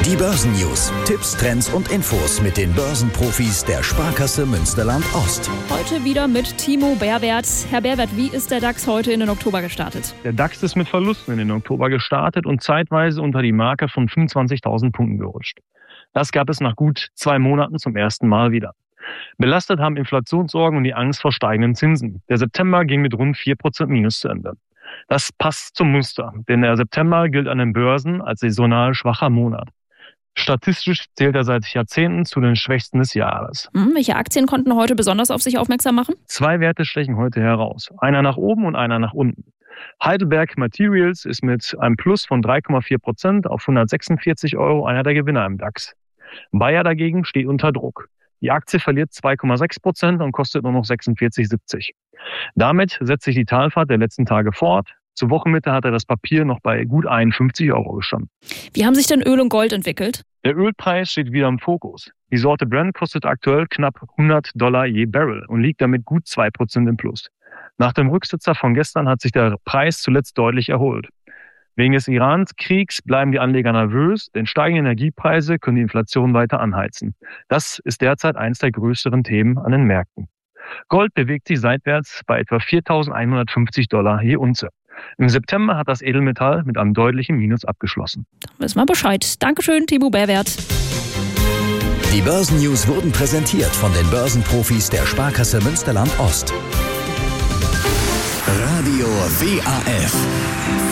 Die Börsennews. Tipps, Trends und Infos mit den Börsenprofis der Sparkasse Münsterland-Ost. Heute wieder mit Timo Beerwerth. Herr Beerwerth, wie ist der DAX heute in den Oktober gestartet? Der DAX ist mit Verlusten in den Oktober gestartet und zeitweise unter die Marke von 25.000 Punkten gerutscht. Das gab es nach gut 2 Monaten zum ersten Mal wieder. Belastet haben Inflationssorgen und die Angst vor steigenden Zinsen. Der September ging mit rund 4% Minus zu Ende. Das passt zum Muster, denn der September gilt an den Börsen als saisonal schwacher Monat. Statistisch zählt er seit Jahrzehnten zu den schwächsten des Jahres. Welche Aktien konnten heute besonders auf sich aufmerksam machen? 2 Werte stechen heute heraus. Einer nach oben und einer nach unten. Heidelberg Materials ist mit einem Plus von 3,4% auf 146 € einer der Gewinner im DAX. Bayer dagegen steht unter Druck. Die Aktie verliert 2,6% und kostet nur noch 46,70. Damit setzt sich die Talfahrt der letzten Tage fort. Zur Wochenmitte hatte das Papier noch bei gut 51 € gestanden. Wie haben sich denn Öl und Gold entwickelt? Der Ölpreis steht wieder im Fokus. Die Sorte Brent kostet aktuell knapp $100 je Barrel und liegt damit gut 2% im Plus. Nach dem Rücksetzer von gestern hat sich der Preis zuletzt deutlich erholt. Wegen des Iran-Kriegs bleiben die Anleger nervös, denn steigende Energiepreise können die Inflation weiter anheizen. Das ist derzeit eines der größeren Themen an den Märkten. Gold bewegt sich seitwärts bei etwa $4.150 je Unze. Im September hat das Edelmetall mit einem deutlichen Minus abgeschlossen. Dann wissen wir Bescheid. Dankeschön, Timo Beerwerth. Die Börsennews wurden präsentiert von den Börsenprofis der Sparkasse Münsterland-Ost. Radio WAF